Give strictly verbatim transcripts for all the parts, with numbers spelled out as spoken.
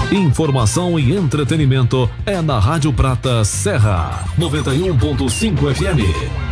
Informação e entretenimento é na Rádio Prata Serra, noventa e um ponto cinco F M.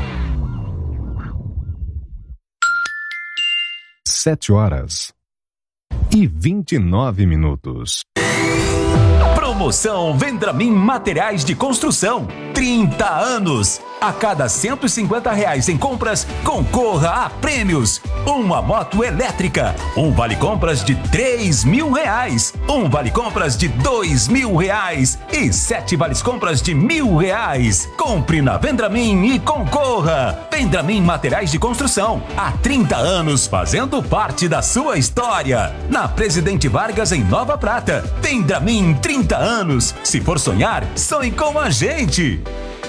Sete horas e vinte e nove minutos. Promoção Vendramin Materiais de Construção. trinta anos. A cada cento e cinquenta reais em compras, concorra a prêmios. Uma moto elétrica. Um vale-compras de três mil reais. Um vale-compras de dois mil reais. E sete vales-compras de mil reais. Compre na Vendramin e concorra. Vendramin Materiais de Construção. Há trinta anos fazendo parte da sua história. Na Presidente Vargas, em Nova Prata. Vendramin, trinta anos. Se for sonhar, sonhe com a gente.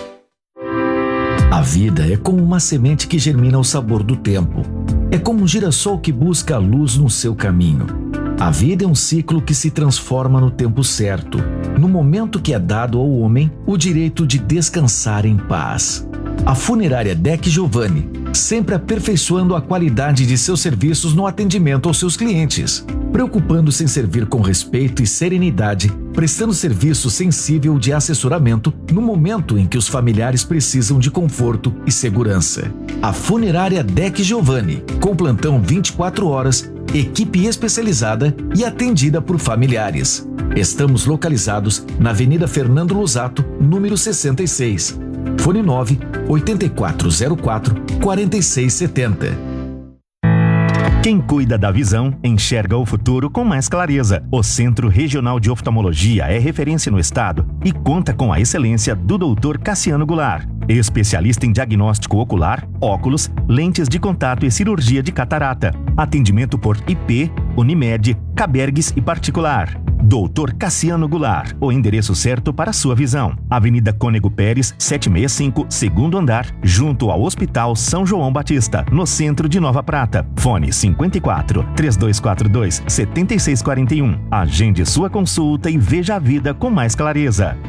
A vida é como uma semente que germina ao sabor do tempo. É como um girassol que busca a luz no seu caminho. A vida é um ciclo que se transforma no tempo certo, no momento que é dado ao homem o direito de descansar em paz. A funerária Deck Giovanni, sempre aperfeiçoando a qualidade de seus serviços no atendimento aos seus clientes, preocupando-se em servir com respeito e serenidade, prestando serviço sensível de assessoramento no momento em que os familiares precisam de conforto e segurança. A funerária Deck Giovanni, com plantão vinte e quatro horas, equipe especializada e atendida por familiares. Estamos localizados na Avenida Fernando Lusato, número sessenta e seis. Fone nove oito quatro zero quatro quatro seis sete zero. Quem cuida da visão, enxerga o futuro com mais clareza. O Centro Regional de Oftalmologia é referência no estado e conta com a excelência do doutor Cassiano Goulart, especialista em diagnóstico ocular, óculos, lentes de contato e cirurgia de catarata. Atendimento por I P, Unimed, Cabergues e particular. doutor Cassiano Goulart, o endereço certo para a sua visão. Avenida Cônego Pérez, setecentos e sessenta e cinco, segundo andar, junto ao Hospital São João Batista, no centro de Nova Prata. Fone cinquenta e quatro, três dois quatro dois, sete seis quatro um. Agende sua consulta e veja a vida com mais clareza.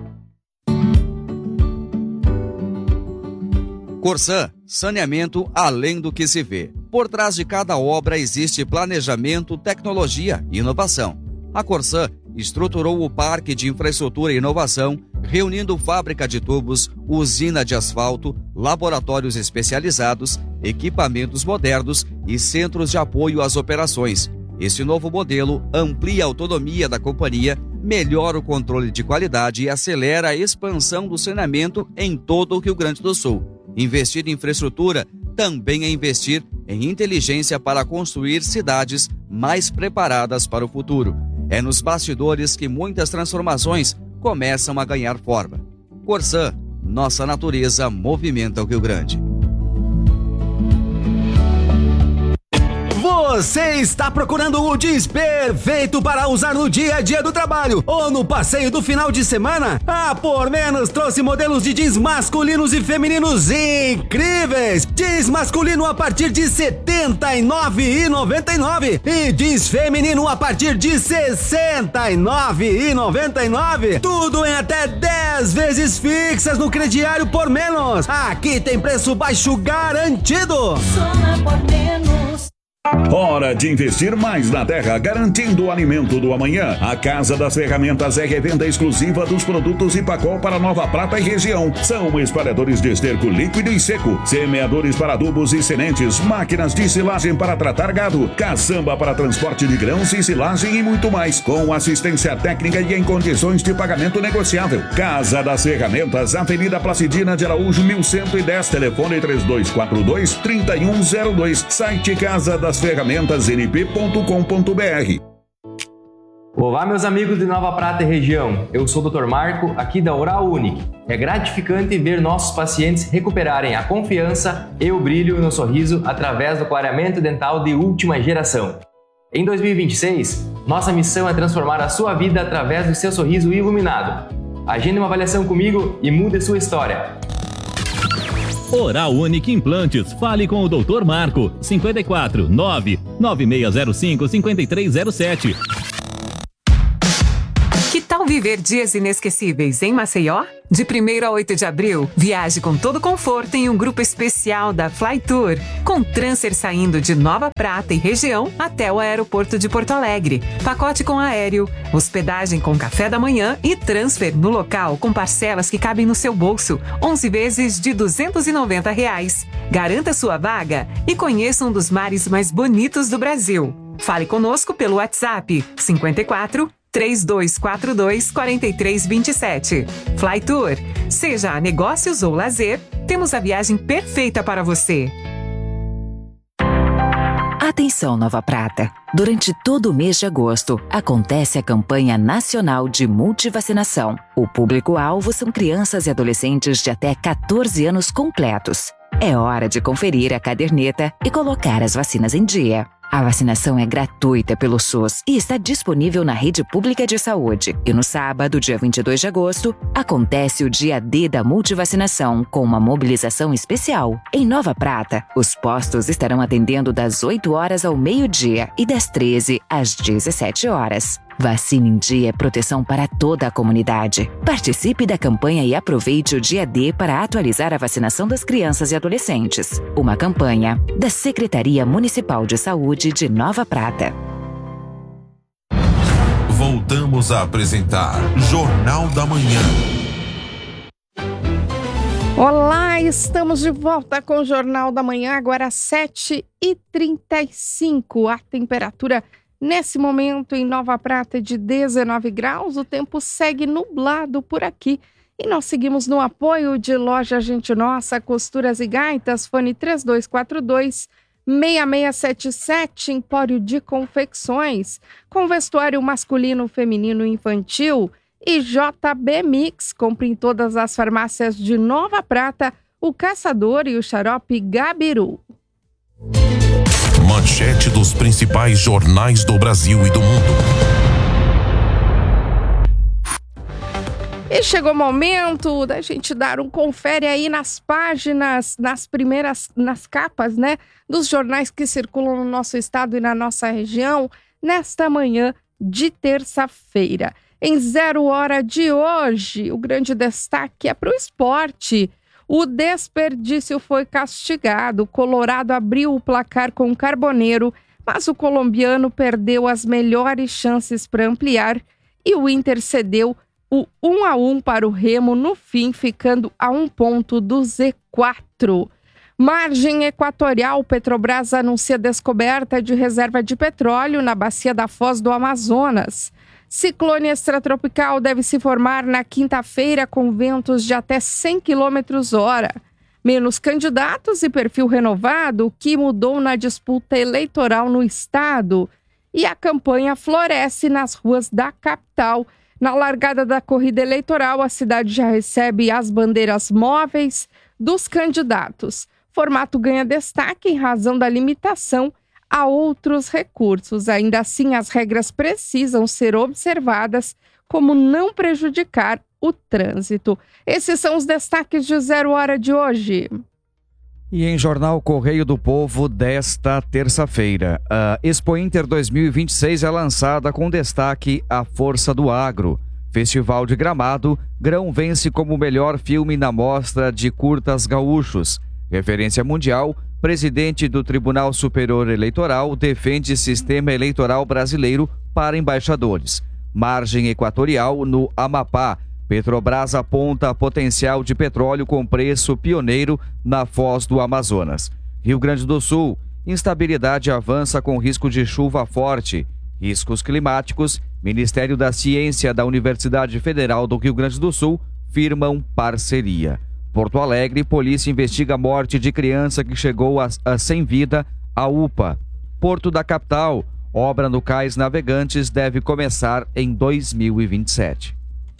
Corsã, saneamento além do que se vê. Por trás de cada obra existe planejamento, tecnologia e inovação. A Corsã estruturou o Parque de Infraestrutura e Inovação, reunindo fábrica de tubos, usina de asfalto, laboratórios especializados, equipamentos modernos e centros de apoio às operações. Esse novo modelo amplia a autonomia da companhia, melhora o controle de qualidade e acelera a expansão do saneamento em todo o Rio Grande do Sul. Investir em infraestrutura também é investir em inteligência para construir cidades mais preparadas para o futuro. É nos bastidores que muitas transformações começam a ganhar forma. Corsã, nossa natureza movimenta o Rio Grande. Você está procurando o jeans perfeito para usar no dia a dia do trabalho ou no passeio do final de semana? A Por Menos trouxe modelos de jeans masculinos e femininos incríveis. Jeans masculino a partir de setenta e nove reais e noventa e nove centavos e jeans feminino a partir de sessenta e nove reais e noventa e nove centavos. Tudo em até dez vezes fixas no crediário Por Menos. Aqui tem preço baixo garantido. Só na Por Menos. Hora de investir mais na terra, garantindo o alimento do amanhã. A Casa das Ferramentas é revenda exclusiva dos produtos Ipacol para Nova Prata e região. São espalhadores de esterco líquido e seco, semeadores para adubos e sementes, máquinas de silagem para tratar gado, caçamba para transporte de grãos e silagem e muito mais, com assistência técnica e em condições de pagamento negociável. Casa das Ferramentas, Avenida Placidina de Araújo, mil cento e dez, telefone três dois quatro dois, três um zero dois, site Casa das Ferramentas n p ponto com ponto b r. Olá, meus amigos de Nova Prata e região. Eu sou o doutor Marco, aqui da Oral Unique. É gratificante ver nossos pacientes recuperarem a confiança e o brilho no sorriso através do clareamento dental de última geração. Em dois mil e vinte e seis, nossa missão é transformar a sua vida através do seu sorriso iluminado. Agende uma avaliação comigo e mude sua história. Oral Unique Implantes. Fale com o doutor Marco. cinco quatro, nove nove seis zero cinco, cinco três zero sete. Que tal Viver dias inesquecíveis em Maceió? De primeiro a oito de abril, viaje com todo conforto em um grupo especial da Flytour, com transfer saindo de Nova Prata e região até o aeroporto de Porto Alegre. Pacote com aéreo, hospedagem com café da manhã e transfer no local com parcelas que cabem no seu bolso, onze vezes de duzentos e noventa reais. Garanta sua vaga e conheça um dos mares mais bonitos do Brasil. Fale conosco pelo WhatsApp cinquenta e quatro, três dois quatro dois, quatro três dois sete. Flytour, seja negócios ou lazer, temos a viagem perfeita para você. Atenção, Nova Prata! Durante todo o mês de agosto, acontece a campanha nacional de multivacinação. O público-alvo são crianças e adolescentes de até catorze anos completos. É hora de conferir a caderneta e colocar as vacinas em dia. A vacinação é gratuita pelo SUS e está disponível na rede pública de saúde. E no sábado, dia vinte e dois de agosto, acontece o dia D da multivacinação, com uma mobilização especial. Em Nova Prata, os postos estarão atendendo das oito horas ao meio-dia e das treze às dezessete horas. Vacina em dia é proteção para toda a comunidade. Participe da campanha e aproveite o dia D para atualizar a vacinação das crianças e adolescentes. Uma campanha da Secretaria Municipal de Saúde de Nova Prata. Voltamos a apresentar Jornal da Manhã. Olá, estamos de volta com o Jornal da Manhã, agora às sete e trinta e cinco. A temperatura nesse momento em Nova Prata de dezenove graus, o tempo segue nublado por aqui. E nós seguimos no apoio de Loja Gente Nossa, Costuras e Gaitas, fone três dois quatro dois, seis seis sete sete, Empório de Confecções, com vestuário masculino, feminino e infantil. E J B Mix, compre em todas as farmácias de Nova Prata, o Caçador e o Xarope Gabiru. Manchete dos principais jornais do Brasil e do mundo. E chegou o momento da gente dar um confere aí nas páginas, nas primeiras, nas capas, né, dos jornais que circulam no nosso estado e na nossa região, nesta manhã de terça-feira. Em zero hora de hoje, o grande destaque é para o esporte. O desperdício foi castigado. O Colorado abriu o placar com o Carboneiro, mas o colombiano perdeu as melhores chances para ampliar e o Inter cedeu o um a um para o Remo no fim, ficando a um ponto do Z quatro. Margem equatorial, Petrobras anuncia descoberta de reserva de petróleo na bacia da Foz do Amazonas. Ciclone extratropical deve se formar na quinta-feira com ventos de até cem quilômetros hora. Menos candidatos e perfil renovado, o que mudou na disputa eleitoral no estado. E a campanha floresce nas ruas da capital. Na largada da corrida eleitoral, a cidade já recebe as bandeiras móveis dos candidatos. Formato ganha destaque em razão da limitação a outros recursos. Ainda assim, as regras precisam ser observadas, como não prejudicar o trânsito. Esses são os destaques de Zero Hora de hoje. E em Jornal Correio do Povo desta terça-feira, a Expo Inter dois mil e vinte e seis é lançada com destaque à Força do Agro. Festival de Gramado, Grão vence como melhor filme na mostra de curtas gaúchos. Referência mundial, presidente do Tribunal Superior Eleitoral defende sistema eleitoral brasileiro para embaixadores. Margem equatorial no Amapá. Petrobras aponta potencial de petróleo com preço pioneiro na Foz do Amazonas. Rio Grande do Sul. Instabilidade avança com risco de chuva forte. Riscos climáticos. Ministério da Ciência da Universidade Federal do Rio Grande do Sul firmam parceria. Porto Alegre, polícia investiga a morte de criança que chegou a, a sem vida à U P A. Porto da capital, obra no Cais Navegantes deve começar em dois mil e vinte e sete.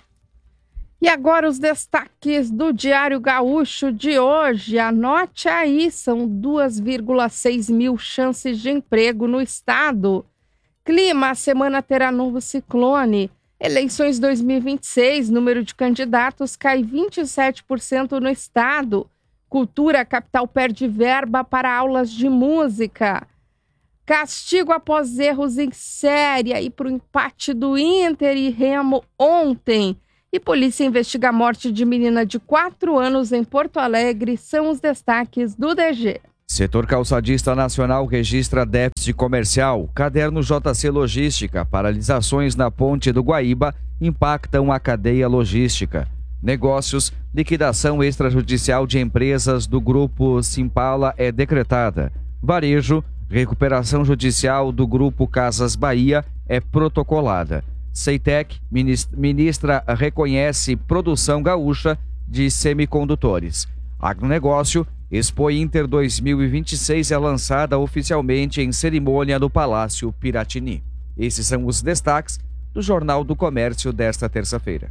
E agora os destaques do Diário Gaúcho de hoje. Anote aí, são duas vírgula seis mil chances de emprego no estado. Clima, a semana terá novo ciclone. Eleições dois mil e vinte e seis, número de candidatos cai vinte e sete por cento no estado. Cultura, a capital perde verba para aulas de música. Castigo após erros em série aí para o empate do Inter e Remo ontem. E polícia investiga a morte de menina de quatro anos em Porto Alegre. São os destaques do D G. Setor calçadista nacional registra déficit comercial. Caderno J C Logística. Paralisações na ponte do Guaíba impactam a cadeia logística. Negócios. Liquidação extrajudicial de empresas do grupo Simpala é decretada. Varejo. Recuperação judicial do grupo Casas Bahia é protocolada. Ceitec, ministra, reconhece produção gaúcha de semicondutores. Agronegócio, Expo Inter dois mil e vinte e seis é lançada oficialmente em cerimônia no Palácio Piratini. Esses são os destaques do Jornal do Comércio desta terça-feira.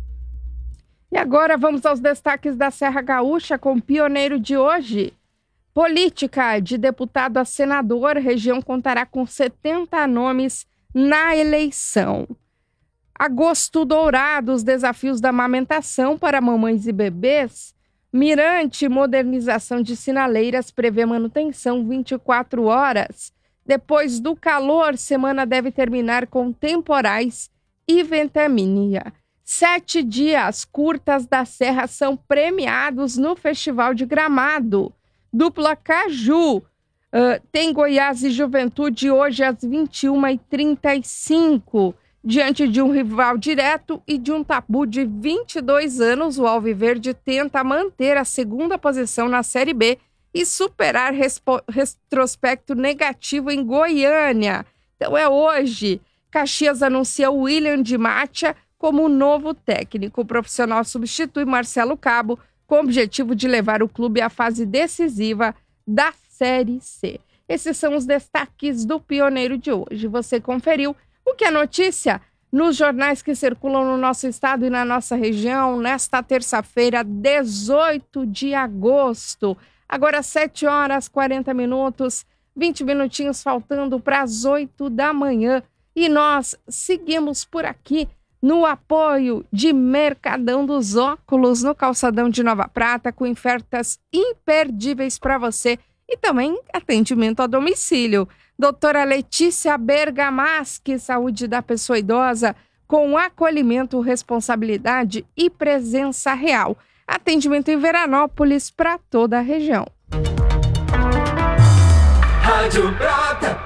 E agora vamos aos destaques da Serra Gaúcha com o pioneiro de hoje. Política de deputado a senador, região contará com setenta nomes na eleição. Agosto dourado, os desafios da amamentação para mamães e bebês. Mirante, modernização de sinaleiras, prevê manutenção vinte e quatro horas. Depois do calor, semana deve terminar com temporais e ventania. Sete dias curtas da Serra são premiados no Festival de Gramado. Dupla Caju, uh, tem Goiás e Juventude hoje às vinte e uma e trinta e cinco. Diante de um rival direto e de um tabu de vinte e dois anos, o Alviverde tenta manter a segunda posição na Série B e superar respo- retrospecto negativo em Goiânia. Então é hoje. Caxias anuncia o William de Matia como novo técnico. O profissional substitui Marcelo Cabo com o objetivo de levar o clube à fase decisiva da Série C. Esses são os destaques do Pioneiro de hoje. Você conferiu o que é notícia nos jornais que circulam no nosso estado e na nossa região nesta terça-feira, dezoito de agosto. Agora sete horas e quarenta minutos, vinte minutinhos faltando para as oito da manhã. E nós seguimos por aqui no apoio de Mercadão dos Óculos, no Calçadão de Nova Prata, com ofertas imperdíveis para você e também atendimento a domicílio. Doutora Letícia Bergamaschi, saúde da pessoa idosa, com acolhimento, responsabilidade e presença real. Atendimento em Veranópolis para toda a região. Rádio Prata.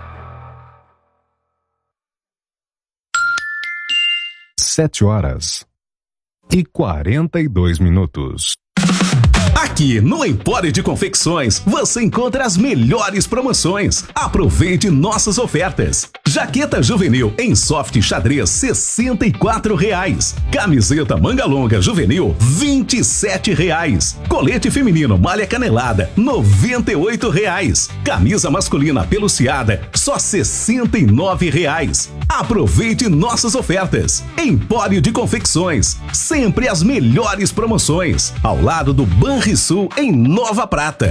Sete horas e quarenta e dois minutos. Aqui no Empório de Confecções, você encontra as melhores promoções. Aproveite nossas ofertas. Jaqueta juvenil em soft xadrez, sessenta e quatro reais. Camiseta manga longa juvenil, vinte e sete reais. Colete feminino malha canelada, noventa e oito reais. Camisa masculina peluciada, só sessenta e nove reais. Aproveite nossas ofertas. Empório de Confecções, sempre as melhores promoções. Ao lado do Banrisul, em Nova Prata.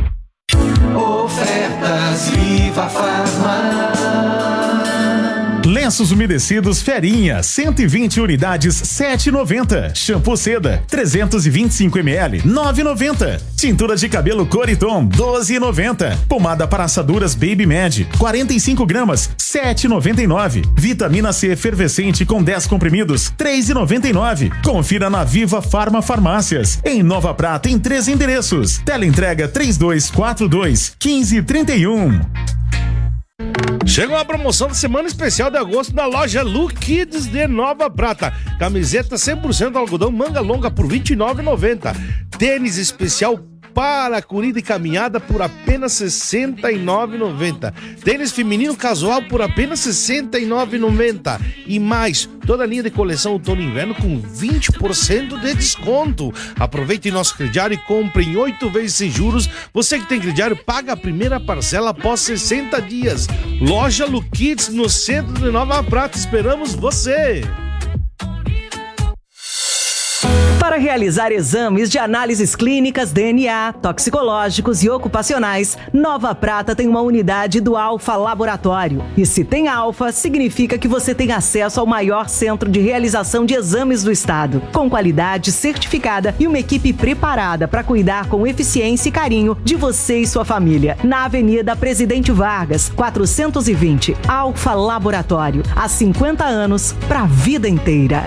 Ofertas Viva Farma. Lenços umedecidos Ferinha, cento e vinte unidades, sete reais e noventa centavos. Shampoo Seda, trezentos e vinte e cinco mililitros, nove reais e noventa centavos. Tintura de cabelo Coriton, doze reais e noventa centavos. Pomada para assaduras Baby Med, quarenta e cinco gramas, sete reais e noventa e nove centavos. Vitamina C efervescente com dez comprimidos, três reais e noventa e nove centavos. Confira na Viva Farma Farmácias. Em Nova Prata, em três endereços. Teleentrega três dois quatro dois, um cinco três um. Chegou a promoção da semana especial de agosto na loja Lu Kids de Nova Prata. Camiseta cem por cento algodão manga longa por vinte e nove reais e noventa centavos. Tênis especial para corrida e caminhada por apenas sessenta e nove reais e noventa centavos. Tênis feminino casual por apenas sessenta e nove reais e noventa centavos. E mais, toda a linha de coleção outono e inverno com vinte por cento de desconto. Aproveite nosso crediário e compre em oito vezes sem juros. Você que tem crediário, paga a primeira parcela após sessenta dias. Loja Lu Kids no centro de Nova Prata. Esperamos você! Para realizar exames de análises clínicas, D N A, toxicológicos e ocupacionais, Nova Prata tem uma unidade do Alfa Laboratório. E se tem Alfa, significa que você tem acesso ao maior centro de realização de exames do estado, com qualidade certificada e uma equipe preparada para cuidar com eficiência e carinho de você e sua família. Na Avenida Presidente Vargas, quatrocentos e vinte, Alfa Laboratório. Há cinquenta anos, para a vida inteira.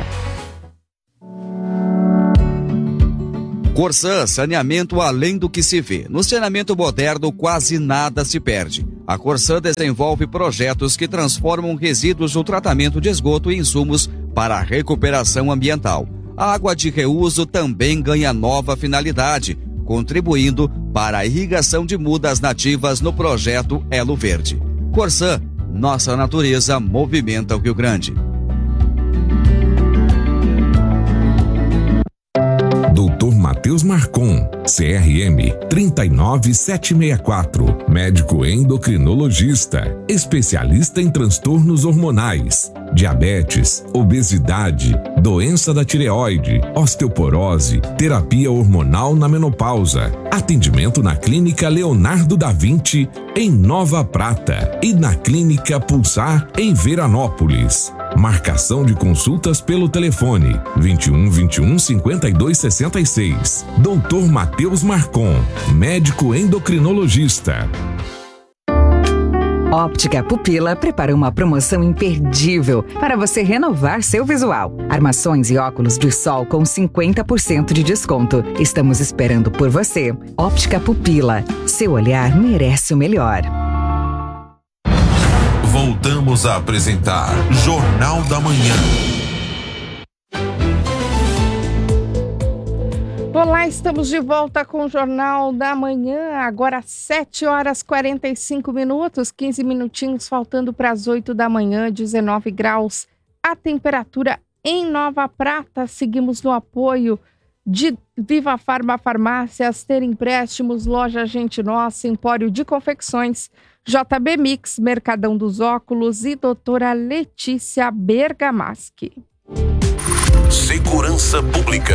Corsã, saneamento além do que se vê. No saneamento moderno, quase nada se perde. A Corsã desenvolve projetos que transformam resíduos do tratamento de esgoto em insumos para a recuperação ambiental. A água de reuso também ganha nova finalidade, contribuindo para a irrigação de mudas nativas no projeto Elo Verde. Corsã, nossa natureza movimenta o Rio Grande. doutor Matheus Marcon, C R M três nove sete seis quatro, médico endocrinologista, especialista em transtornos hormonais, diabetes, obesidade, doença da tireoide, osteoporose, terapia hormonal na menopausa. Atendimento na Clínica Leonardo da Vinci, em Nova Prata, e na Clínica Pulsar, em Veranópolis. Marcação de consultas pelo telefone vinte e um, vinte e um, cinquenta e dois, sessenta e seis. doutor Matheus Marcon, médico endocrinologista. Óptica Pupila prepara uma promoção imperdível para você renovar seu visual. Armações e óculos de sol com cinquenta por cento de desconto. Estamos esperando por você. Óptica Pupila, seu olhar merece o melhor. Voltamos a apresentar Jornal da Manhã. Olá, estamos de volta com o Jornal da Manhã, agora sete horas e quarenta e cinco minutos, quinze minutinhos faltando para as oito da manhã, dezenove graus a temperatura em Nova Prata. Seguimos no apoio de Viva Farma Farmácias, Ter Empréstimos, Loja Gente Nossa, Empório de Confecções, J B Mix, Mercadão dos Óculos e doutora Letícia Bergamaschi. Segurança Pública.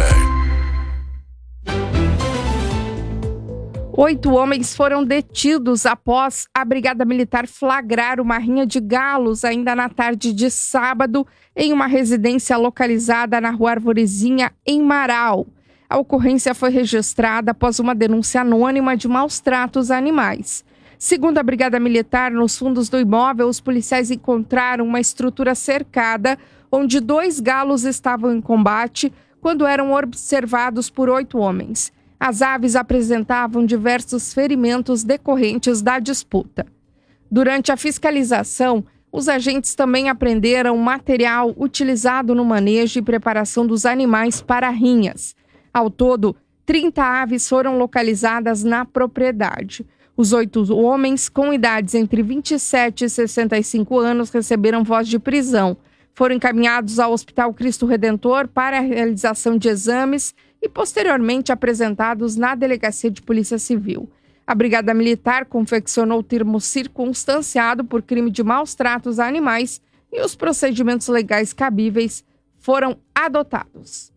Oito homens foram detidos após a Brigada Militar flagrar uma rinha de galos ainda na tarde de sábado em uma residência localizada na Rua Arvorezinha, em Marau. A ocorrência foi registrada após uma denúncia anônima de maus tratos a animais. Segundo a Brigada Militar, nos fundos do imóvel, os policiais encontraram uma estrutura cercada onde dois galos estavam em combate quando eram observados por oito homens. As aves apresentavam diversos ferimentos decorrentes da disputa. Durante a fiscalização, os agentes também apreenderam material utilizado no manejo e preparação dos animais para rinhas. Ao todo, trinta aves foram localizadas na propriedade. Os oito homens, com idades entre vinte e sete e sessenta e cinco anos, receberam voz de prisão. Foram encaminhados ao Hospital Cristo Redentor para a realização de exames e posteriormente apresentados na Delegacia de Polícia Civil. A Brigada Militar confeccionou o termo circunstanciado por crime de maus tratos a animais e os procedimentos legais cabíveis foram adotados.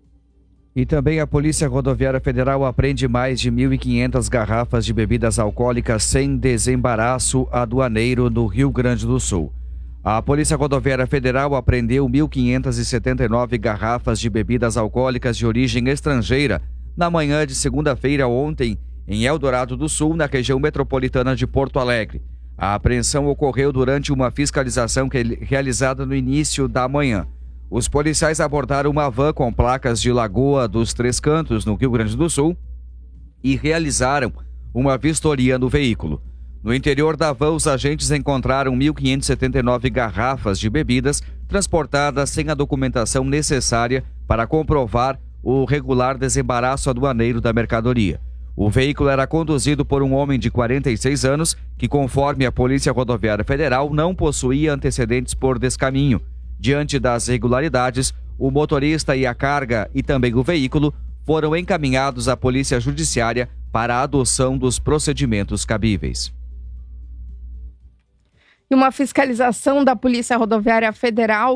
E também a Polícia Rodoviária Federal apreende mais de mil e quinhentas garrafas de bebidas alcoólicas sem desembaraço aduaneiro no Rio Grande do Sul. A Polícia Rodoviária Federal apreendeu mil quinhentas e setenta e nove garrafas de bebidas alcoólicas de origem estrangeira na manhã de segunda-feira ontem, em Eldorado do Sul, na região metropolitana de Porto Alegre. A apreensão ocorreu durante uma fiscalização realizada no início da manhã. Os policiais abordaram uma van com placas de Lagoa dos Três Cantos, no Rio Grande do Sul, e realizaram uma vistoria no veículo. No interior da van, os agentes encontraram mil quinhentas e setenta e nove garrafas de bebidas transportadas sem a documentação necessária para comprovar o regular desembaraço aduaneiro da mercadoria. O veículo era conduzido por um homem de quarenta e seis anos que, conforme a Polícia Rodoviária Federal, não possuía antecedentes por descaminho. Diante das irregularidades, o motorista e a carga e também o veículo foram encaminhados à Polícia Judiciária para a adoção dos procedimentos cabíveis. E uma fiscalização da Polícia Rodoviária Federal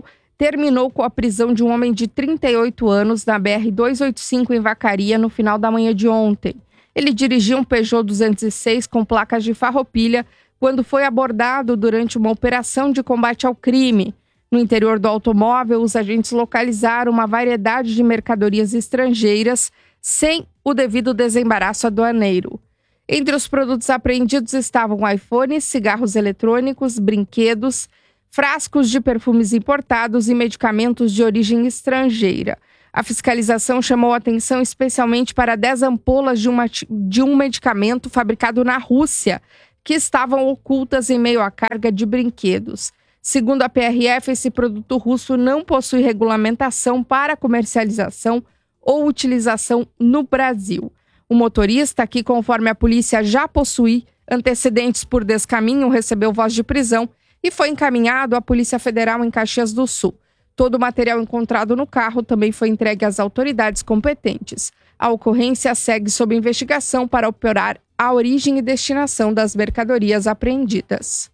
terminou com a prisão de um homem de trinta e oito anos na B R duzentos e oitenta e cinco em Vacaria no final da manhã de ontem. Ele dirigia um Peugeot duzentos e seis com placas de Farroupilha quando foi abordado durante uma operação de combate ao crime. No interior do automóvel, os agentes localizaram uma variedade de mercadorias estrangeiras sem o devido desembaraço aduaneiro. Entre os produtos apreendidos estavam iPhones, cigarros eletrônicos, brinquedos, frascos de perfumes importados e medicamentos de origem estrangeira. A fiscalização chamou atenção especialmente para dez ampolas de, uma, de um medicamento fabricado na Rússia, que estavam ocultas em meio à carga de brinquedos. Segundo a P R F, esse produto russo não possui regulamentação para comercialização ou utilização no Brasil. O motorista, que conforme a polícia já possui antecedentes por descaminho, recebeu voz de prisão e foi encaminhado à Polícia Federal em Caxias do Sul. Todo o material encontrado no carro também foi entregue às autoridades competentes. A ocorrência segue sob investigação para apurar a origem e destinação das mercadorias apreendidas.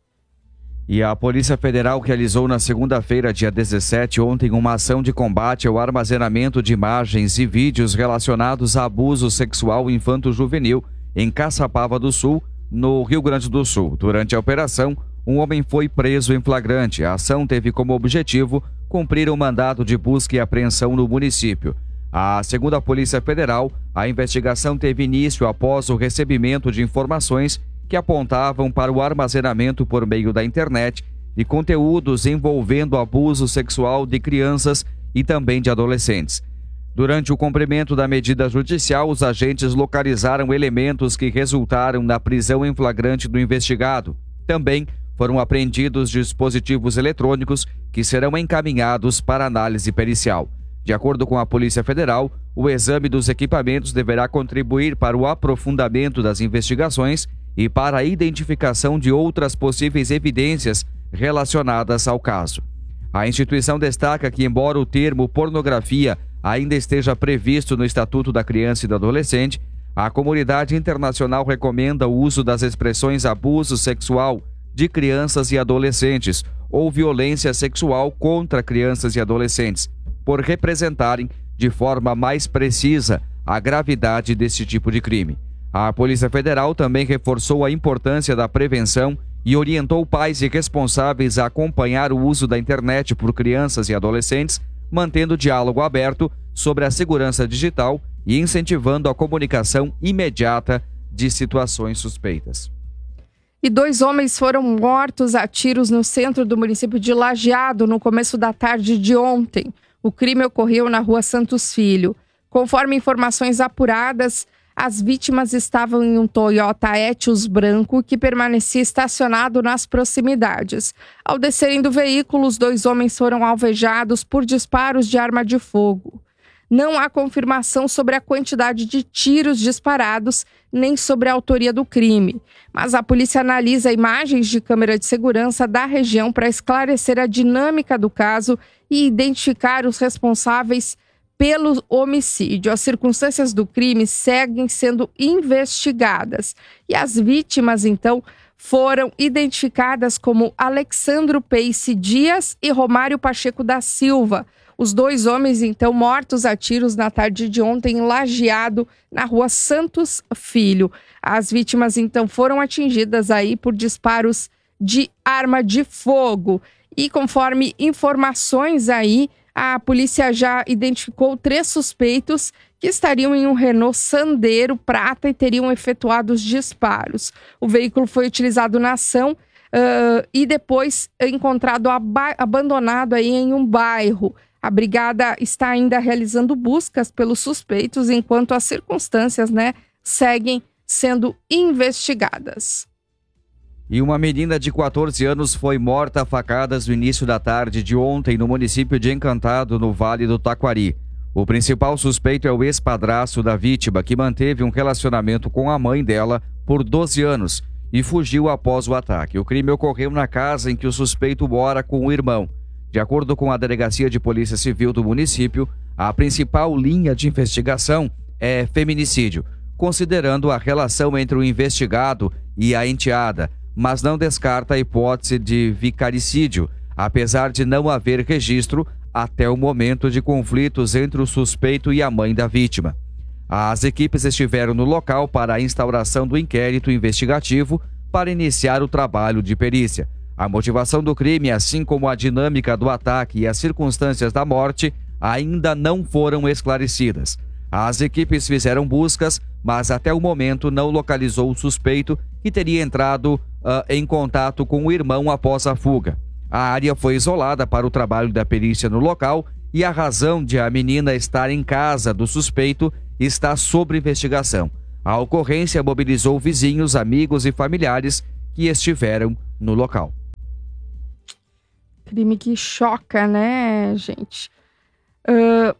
E a Polícia Federal realizou na segunda-feira, dia dezessete, ontem, uma ação de combate ao armazenamento de imagens e vídeos relacionados a abuso sexual infanto-juvenil em Caçapava do Sul, no Rio Grande do Sul. Durante a operação, um homem foi preso em flagrante. A ação teve como objetivo cumprir um mandado de busca e apreensão no município. A segundo a Polícia Federal, a investigação teve início após o recebimento de informações que apontavam para o armazenamento por meio da internet de conteúdos envolvendo abuso sexual de crianças e também de adolescentes. Durante o cumprimento da medida judicial, os agentes localizaram elementos que resultaram na prisão em flagrante do investigado. Também foram apreendidos dispositivos eletrônicos que serão encaminhados para análise pericial. De acordo com a Polícia Federal, o exame dos equipamentos deverá contribuir para o aprofundamento das investigações e para a identificação de outras possíveis evidências relacionadas ao caso. A instituição destaca que, embora o termo pornografia ainda esteja previsto no Estatuto da Criança e do Adolescente, a comunidade internacional recomenda o uso das expressões abuso sexual de crianças e adolescentes ou violência sexual contra crianças e adolescentes, por representarem de forma mais precisa a gravidade desse tipo de crime. A Polícia Federal também reforçou a importância da prevenção e orientou pais e responsáveis a acompanhar o uso da internet por crianças e adolescentes, mantendo diálogo aberto sobre a segurança digital e incentivando a comunicação imediata de situações suspeitas. E dois homens foram mortos a tiros no centro do município de Lajeado no começo da tarde de ontem. O crime ocorreu na rua Santos Filho. Conforme informações apuradas, as vítimas estavam em um Toyota Etios branco que permanecia estacionado nas proximidades. Ao descerem do veículo, os dois homens foram alvejados por disparos de arma de fogo. Não há confirmação sobre a quantidade de tiros disparados nem sobre a autoria do crime, mas a polícia analisa imagens de câmera de segurança da região para esclarecer a dinâmica do caso e identificar os responsáveis pelo homicídio. As circunstâncias do crime seguem sendo investigadas e as vítimas, então, foram identificadas como Alexandro Peixe Dias e Romário Pacheco da Silva. Os dois homens, então, mortos a tiros na tarde de ontem em Lajeado, na rua Santos Filho. As vítimas, então, foram atingidas aí por disparos de arma de fogo. E conforme informações aí, a polícia já identificou três suspeitos que estariam em um Renault Sandero prata e teriam efetuado os disparos. O veículo foi utilizado na ação uh, e depois encontrado aba- abandonado aí em um bairro. A brigada está ainda realizando buscas pelos suspeitos, enquanto as circunstâncias, né, seguem sendo investigadas. E uma menina de quatorze anos foi morta a facadas no início da tarde de ontem no município de Encantado, no Vale do Taquari. O principal suspeito é o ex-padrasto da vítima, que manteve um relacionamento com a mãe dela por doze anos e fugiu após o ataque. O crime ocorreu na casa em que o suspeito mora com o irmão. De acordo com a Delegacia de Polícia Civil do município, a principal linha de investigação é feminicídio, considerando a relação entre o investigado e a enteada, mas não descarta a hipótese de vicaricídio. Apesar de não haver registro, até o momento de conflitos entre o suspeito e a mãe da vítima. As equipes estiveram no local para a instauração do inquérito investigativo para iniciar o trabalho de perícia. A motivação do crime, assim como a dinâmica do ataque e as circunstâncias da morte, ainda não foram esclarecidas. As equipes fizeram buscas, mas até o momento não localizou o suspeito, que teria entrado uh, em contato com o irmão após a fuga. A área foi isolada para o trabalho da perícia no local e a razão de a menina estar em casa do suspeito está sob investigação. A ocorrência mobilizou vizinhos, amigos e familiares que estiveram no local. Crime que choca, né, gente? Uh,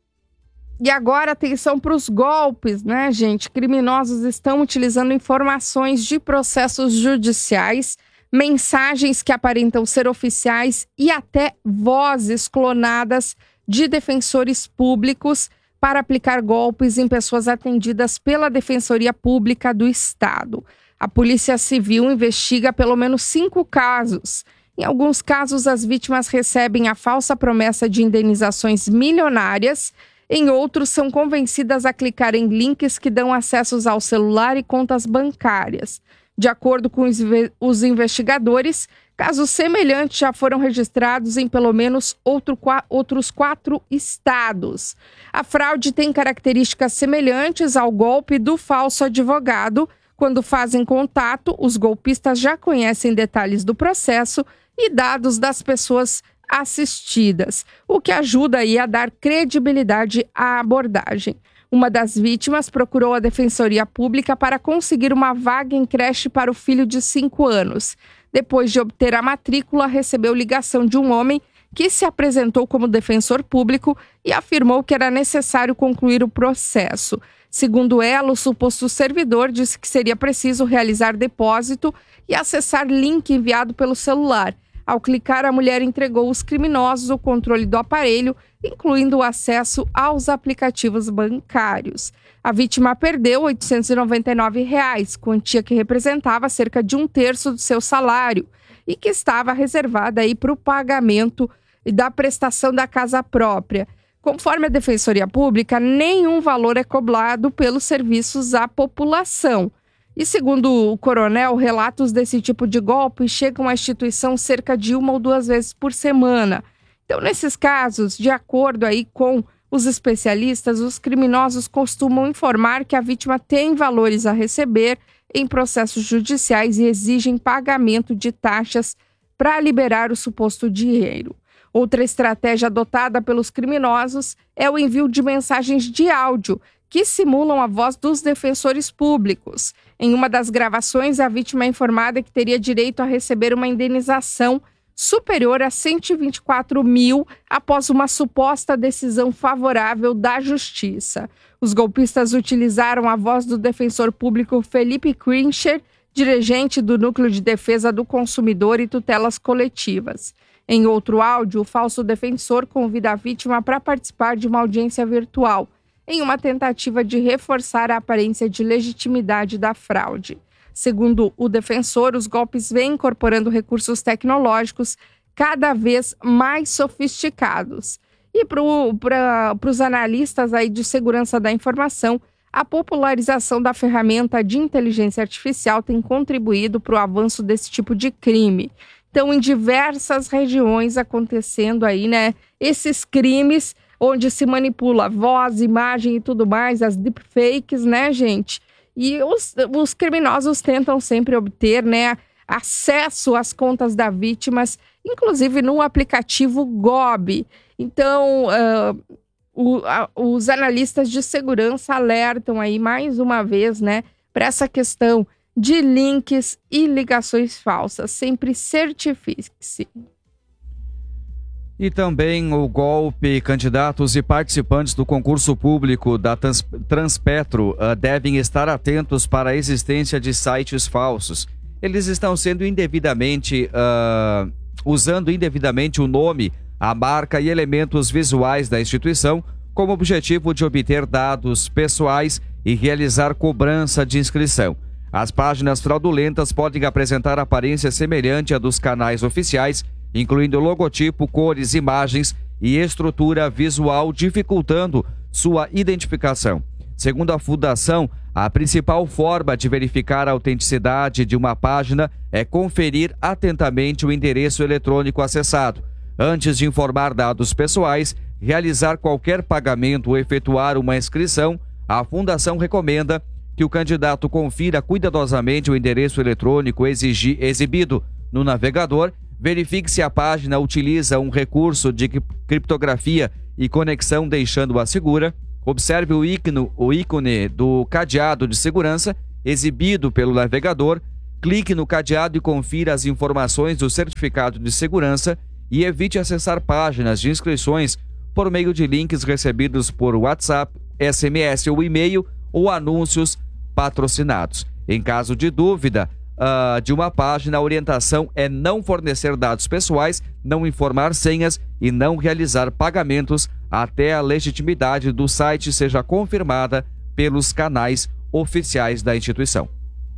e agora, atenção para os golpes, né, gente? Criminosos estão utilizando informações de processos judiciais, mensagens que aparentam ser oficiais e até vozes clonadas de defensores públicos para aplicar golpes em pessoas atendidas pela Defensoria Pública do Estado. A Polícia Civil investiga pelo menos cinco casos. Em alguns casos, as vítimas recebem a falsa promessa de indenizações milionárias. Em outros, são convencidas a clicar em links que dão acessos ao celular e contas bancárias. De acordo com os investigadores, casos semelhantes já foram registrados em pelo menos outro, outros quatro estados. A fraude tem características semelhantes ao golpe do falso advogado. Quando fazem contato, os golpistas já conhecem detalhes do processo e dados das pessoas assistidas, o que ajuda aí a dar credibilidade à abordagem. Uma das vítimas procurou a Defensoria Pública para conseguir uma vaga em creche para o filho de cinco anos. Depois de obter a matrícula, recebeu ligação de um homem que se apresentou como defensor público e afirmou que era necessário concluir o processo. Segundo ela, o suposto servidor disse que seria preciso realizar depósito e acessar link enviado pelo celular. Ao clicar, a mulher entregou aos criminosos o controle do aparelho, incluindo o acesso aos aplicativos bancários. A vítima perdeu oitocentos e noventa e nove reais, quantia que representava cerca de um terço do seu salário e que estava reservada aí para o pagamento da prestação da casa própria. Conforme a Defensoria Pública, nenhum valor é cobrado pelos serviços à população. E segundo o coronel, relatos desse tipo de golpe chegam à instituição cerca de uma ou duas vezes por semana. Então, nesses casos, de acordo aí com os especialistas, os criminosos costumam informar que a vítima tem valores a receber em processos judiciais e exigem pagamento de taxas para liberar o suposto dinheiro. Outra estratégia adotada pelos criminosos é o envio de mensagens de áudio que simulam a voz dos defensores públicos. Em uma das gravações, a vítima é informada que teria direito a receber uma indenização superior a cento e vinte e quatro mil após uma suposta decisão favorável da Justiça. Os golpistas utilizaram a voz do defensor público Felipe Krincher, dirigente do Núcleo de Defesa do Consumidor e Tutelas Coletivas. Em outro áudio, o falso defensor convida a vítima para participar de uma audiência virtual, em uma tentativa de reforçar a aparência de legitimidade da fraude. Segundo o defensor, os golpes vêm incorporando recursos tecnológicos cada vez mais sofisticados. E para os analistas aí de segurança da informação, a popularização da ferramenta de inteligência artificial tem contribuído para o avanço desse tipo de crime. Então, em diversas regiões acontecendo aí, né, esses crimes onde se manipula voz, imagem e tudo mais, as deepfakes, né, gente? E os, os criminosos tentam sempre obter, né, acesso às contas das vítimas, inclusive no aplicativo G O B. Então, uh, o, a, os analistas de segurança alertam aí mais uma vez, né, para essa questão de links e ligações falsas. Sempre certifique-se. E também o golpe, candidatos e participantes do concurso público da Trans, Transpetro uh, devem estar atentos para a existência de sites falsos. Eles estão sendo indevidamente, uh, usando indevidamente o nome, a marca e elementos visuais da instituição como objetivo de obter dados pessoais e realizar cobrança de inscrição. As páginas fraudulentas podem apresentar aparência semelhante à dos canais oficiais, incluindo logotipo, cores, imagens e estrutura visual, dificultando sua identificação. Segundo a Fundação, a principal forma de verificar a autenticidade de uma página é conferir atentamente o endereço eletrônico acessado. Antes de informar dados pessoais, realizar qualquer pagamento ou efetuar uma inscrição, a Fundação recomenda que o candidato confira cuidadosamente o endereço eletrônico exigi, exibido no navegador, verifique se a página utiliza um recurso de criptografia e conexão deixando-a segura, observe o ícone, o ícone do cadeado de segurança exibido pelo navegador, clique no cadeado e confira as informações do certificado de segurança e evite acessar páginas de inscrições por meio de links recebidos por WhatsApp, S M S ou e-mail ou anúncios patrocinados. Em caso de dúvida uh, de uma página, a orientação é não fornecer dados pessoais, não informar senhas e não realizar pagamentos até a legitimidade do site seja confirmada pelos canais oficiais da instituição.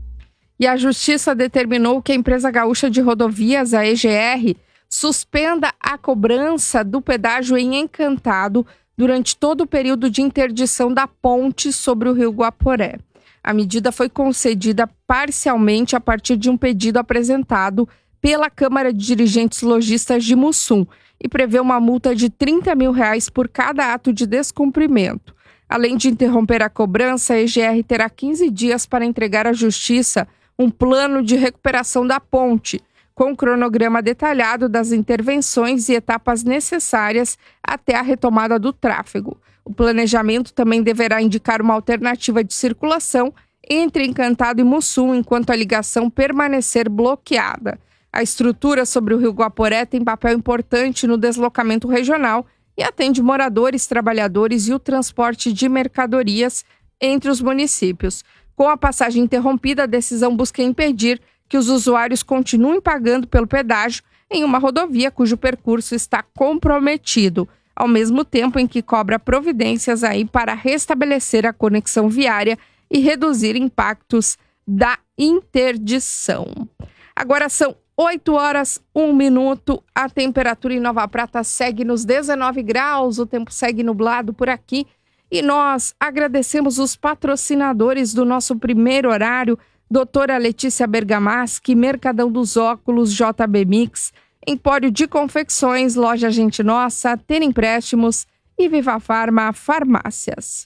E a Justiça determinou que a Empresa Gaúcha de Rodovias, a E G R, suspenda a cobrança do pedágio em Encantado durante todo o período de interdição da ponte sobre o Rio Guaporé. A medida foi concedida parcialmente a partir de um pedido apresentado pela Câmara de Dirigentes Lojistas de Mussum e prevê uma multa de trinta mil reais por cada ato de descumprimento. Além de interromper a cobrança, a E G R terá quinze dias para entregar à Justiça um plano de recuperação da ponte, com um cronograma detalhado das intervenções e etapas necessárias até a retomada do tráfego. O planejamento também deverá indicar uma alternativa de circulação entre Encantado e Mussum enquanto a ligação permanecer bloqueada. A estrutura sobre o Rio Guaporé tem papel importante no deslocamento regional e atende moradores, trabalhadores e o transporte de mercadorias entre os municípios. Com a passagem interrompida, a decisão busca impedir que os usuários continuem pagando pelo pedágio em uma rodovia cujo percurso está comprometido, ao mesmo tempo em que cobra providências aí para restabelecer a conexão viária e reduzir impactos da interdição. Agora são oito horas, um minuto, a temperatura em Nova Prata segue nos dezenove graus, o tempo segue nublado por aqui e nós agradecemos os patrocinadores do nosso primeiro horário, doutora Letícia Bergamaschi, Mercadão dos Óculos, J B Mix, Empório de Confecções, Loja Gente Nossa, Ter Empréstimos e Viva Farma Farmácias.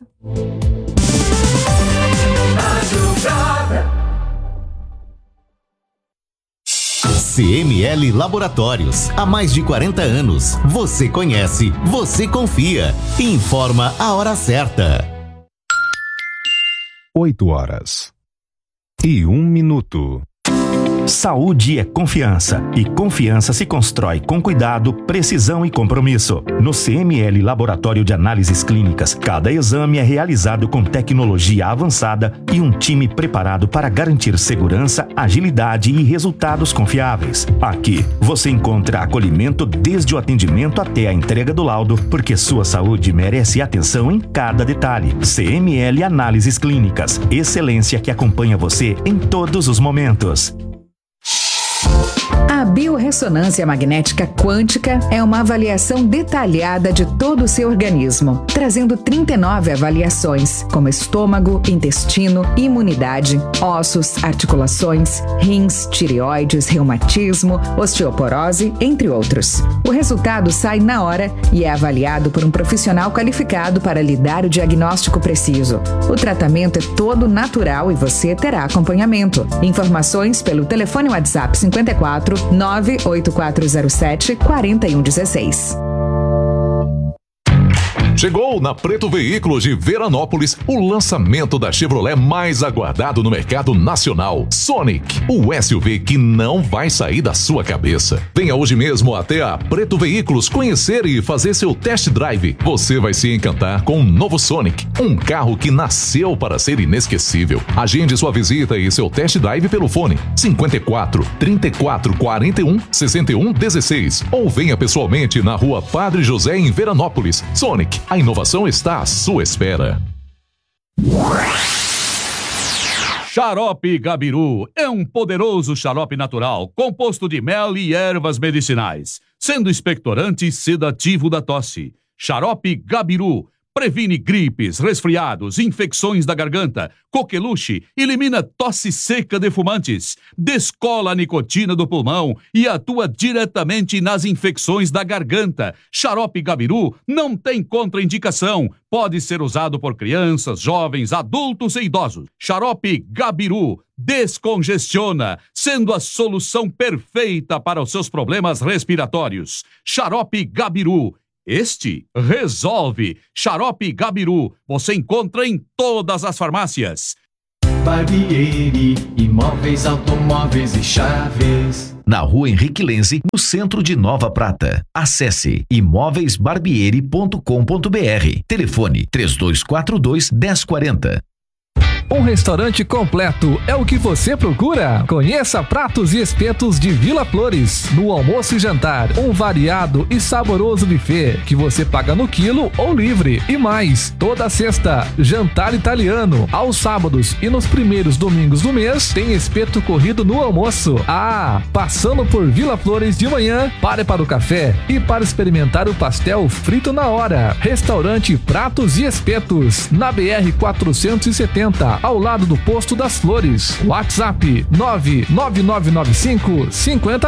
C M L Laboratórios, há mais de quarenta anos. Você conhece, você confia. Informa a hora certa. oito horas e um minuto. Saúde é confiança, e confiança se constrói com cuidado, precisão e compromisso. No C M L Laboratório de Análises Clínicas, cada exame é realizado com tecnologia avançada e um time preparado para garantir segurança, agilidade e resultados confiáveis. Aqui, você encontra acolhimento desde o atendimento até a entrega do laudo, porque sua saúde merece atenção em cada detalhe. C M L Análises Clínicas, excelência que acompanha você em todos os momentos. A biorressonância magnética quântica é uma avaliação detalhada de todo o seu organismo, trazendo trinta e nove avaliações, como estômago, intestino, imunidade, ossos, articulações, rins, tireoides, reumatismo, osteoporose, entre outros. O resultado sai na hora e é avaliado por um profissional qualificado para lhe dar o diagnóstico preciso. O tratamento é todo natural e você terá acompanhamento. Informações pelo telefone WhatsApp cinquenta e quatro, nove oito quatro zero sete, quatro um um seis. Chegou na Preto Veículos de Veranópolis o lançamento da Chevrolet mais aguardado no mercado nacional, Sonic, o S U V que não vai sair da sua cabeça. Venha hoje mesmo até a Preto Veículos conhecer e fazer seu test drive. Você vai se encantar com o novo Sonic, um carro que nasceu para ser inesquecível. Agende sua visita e seu test drive pelo fone cinquenta e quatro, trinta e quatro, quarenta e um, sessenta e um, dezesseis ou venha pessoalmente na Rua Padre José em Veranópolis. Sonic, a inovação está à sua espera. Xarope Gabiru é um poderoso xarope natural, composto de mel e ervas medicinais. sendo expectorante e sedativo da tosse. Xarope Gabiru previne gripes, resfriados, infecções da garganta, coqueluche, elimina tosse seca de fumantes, descola a nicotina do pulmão e atua diretamente nas infecções da garganta. Xarope Gabiru não tem contraindicação, pode ser usado por crianças, jovens, adultos e idosos. Xarope Gabiru descongestiona, sendo a solução perfeita para os seus problemas respiratórios. Xarope Gabiru. Este resolve. Xarope Gabiru, você encontra em todas as farmácias. Barbieri, imóveis, automóveis e chaves. Na rua Henrique Lenze, no centro de Nova Prata. Acesse imóveis barbieri ponto com ponto br. Telefone três dois quatro dois, um zero quatro zero. Um restaurante completo é o que você procura? Conheça Pratos e Espetos de Vila Flores. No almoço e jantar, um variado e saboroso buffet que você paga no quilo ou livre. E mais, toda sexta, jantar italiano. Aos sábados e nos primeiros domingos do mês, tem espeto corrido no almoço. Ah, passando por Vila Flores de manhã, pare para o café e para experimentar o pastel frito na hora. Restaurante Pratos e Espetos, na B R quatrocentos e setenta, ao lado do Posto das Flores. WhatsApp nove nove nove nove cinco cinco